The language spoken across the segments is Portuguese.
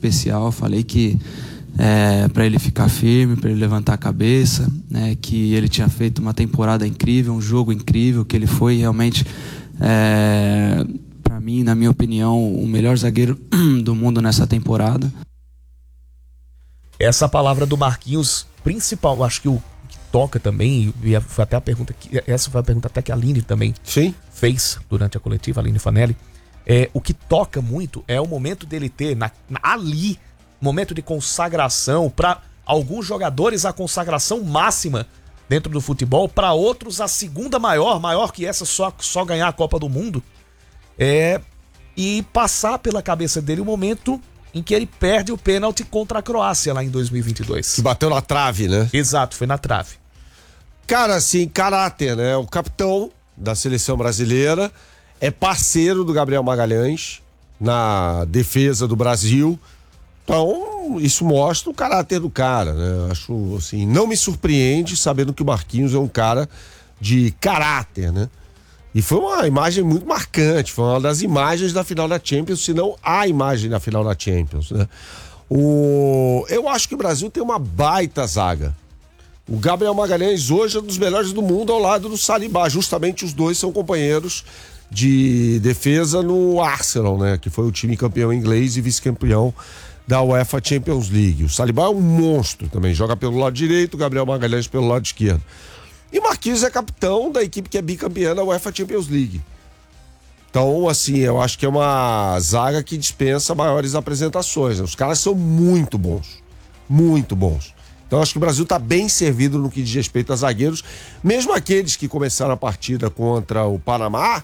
especial. Falei que para ele ficar firme, para ele levantar a cabeça, né, que ele tinha feito uma temporada incrível, um jogo incrível, que ele foi realmente, para mim, na minha opinião, o melhor zagueiro do mundo nessa temporada. Essa palavra do Marquinhos, principal, acho que o que toca também, e foi até a pergunta essa foi a pergunta até que a Aline também fez durante a coletiva, a Aline Fanelli. O que toca muito é o momento dele ter ali momento de consagração. Para alguns jogadores a consagração máxima dentro do futebol, para outros a segunda maior que essa, só ganhar a Copa do Mundo, e passar pela cabeça dele o momento em que ele perde o pênalti contra a Croácia lá em 2022. Que bateu na trave, né? Exato, foi na trave. Cara, assim, caráter, né? O capitão da seleção brasileira é parceiro do Gabriel Magalhães na defesa do Brasil. Então, isso mostra o caráter do cara, né? Acho, assim, não me surpreende sabendo que o Marquinhos é um cara de caráter, né? E foi uma imagem muito marcante, foi uma das imagens da final da Champions, se não a imagem da final da Champions, né? Eu acho que o Brasil tem uma baita zaga. O Gabriel Magalhães hoje é um dos melhores do mundo ao lado do Saliba. Justamente os dois são companheiros de defesa no Arsenal, né? Que foi o time campeão inglês e vice-campeão da UEFA Champions League. O Saliba é um monstro também, joga pelo lado direito, o Gabriel Magalhães pelo lado esquerdo. E Marquinhos é capitão da equipe que é bicampeã da UEFA Champions League. Então, assim, eu acho que é uma zaga que dispensa maiores apresentações, né? Os caras são muito bons. Muito bons. Então, acho que o Brasil está bem servido no que diz respeito a zagueiros. Mesmo aqueles que começaram a partida contra o Panamá,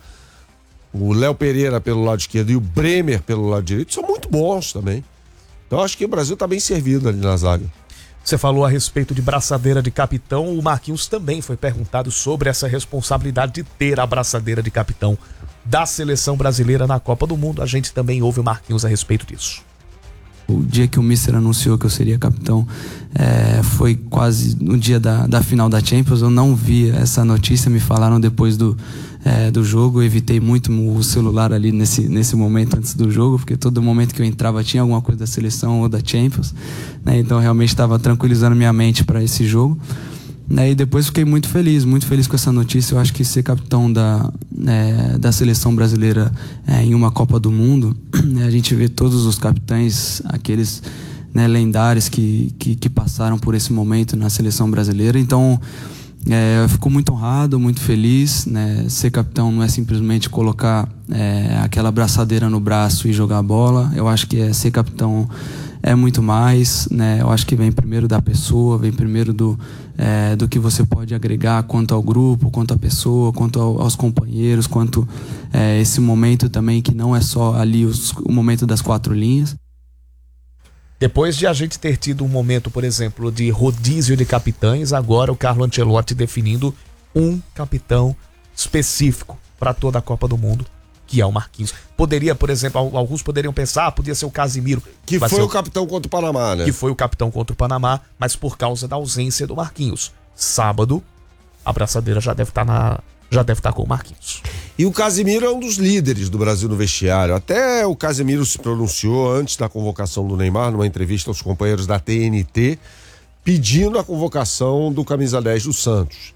o Léo Pereira pelo lado esquerdo e o Bremer pelo lado direito, são muito bons também. Então, acho que o Brasil está bem servido ali na zaga. Você falou a respeito de braçadeira de capitão, o Marquinhos também foi perguntado sobre essa responsabilidade de ter a braçadeira de capitão da seleção brasileira na Copa do Mundo. A gente também ouve o Marquinhos a respeito disso. O dia que o Mister anunciou que eu seria capitão, foi quase no dia da final da Champions. Eu não vi essa notícia, me falaram depois do jogo. Eu evitei muito o celular ali nesse momento antes do jogo, porque todo momento que eu entrava tinha alguma coisa da seleção ou da Champions, né? Então realmente estava tranquilizando minha mente para esse jogo, né? E depois fiquei muito feliz com essa notícia. Eu acho que ser capitão da seleção brasileira em uma Copa do Mundo, né? A gente vê todos os capitães, aqueles, né, lendários que passaram por esse momento na seleção brasileira. Então eu fico muito honrado, muito feliz, né? Ser capitão não é simplesmente colocar aquela braçadeira no braço e jogar a bola. Eu acho que ser capitão é muito mais, né? Eu acho que vem primeiro da pessoa, vem primeiro do que você pode agregar quanto ao grupo, quanto à pessoa, quanto aos companheiros, quanto esse momento também que não é só ali o momento das 4 linhas. Depois de a gente ter tido um momento, por exemplo, de rodízio de capitães, agora o Carlo Ancelotti definindo um capitão específico para toda a Copa do Mundo, que é o Marquinhos. Poderia, por exemplo, alguns poderiam pensar, podia ser o Casimiro. Que foi o capitão contra o Panamá, né? Que foi o capitão contra o Panamá, mas por causa da ausência do Marquinhos. Sábado, a braçadeira já deve estar com o Marquinhos. E o Casimiro é um dos líderes do Brasil no vestiário. Até o Casimiro se pronunciou antes da convocação do Neymar, numa entrevista aos companheiros da TNT, pedindo a convocação do camisa 10 do Santos.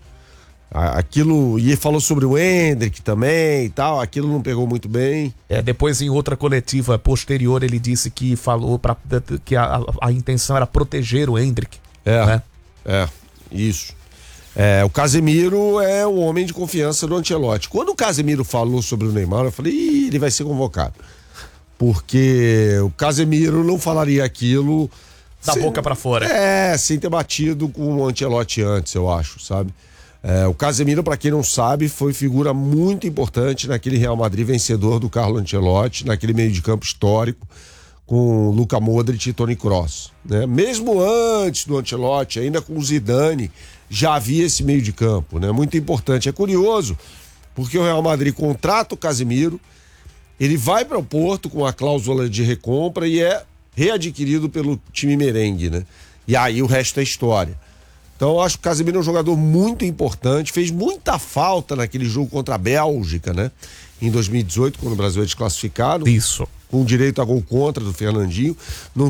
Aquilo, e ele falou sobre o Endrick também e tal, aquilo não pegou muito bem. Depois, em outra coletiva posterior, ele disse que falou que a intenção era proteger o Endrick. Né? Isso. O Casemiro é um homem de confiança do Ancelotti. Quando o Casemiro falou sobre o Neymar, eu falei, ele vai ser convocado. Porque o Casemiro não falaria aquilo da boca pra fora. Sem ter batido com o Ancelotti antes, eu acho, sabe? O Casemiro, pra quem não sabe, foi figura muito importante naquele Real Madrid vencedor do Carlo Ancelotti, naquele meio de campo histórico com Luka Modric e Toni Kroos, né? Mesmo antes do Ancelotti, ainda com o Zidane, já havia esse meio de campo, né? Muito importante. É curioso, porque o Real Madrid contrata o Casemiro, ele vai para o Porto com a cláusula de recompra e é readquirido pelo time merengue, né? E aí o resto é história. Então eu acho que o Casemiro é um jogador muito importante, fez muita falta naquele jogo contra a Bélgica, né? Em 2018, quando o Brasil é desclassificado. Isso. Com direito a gol contra do Fernandinho. Não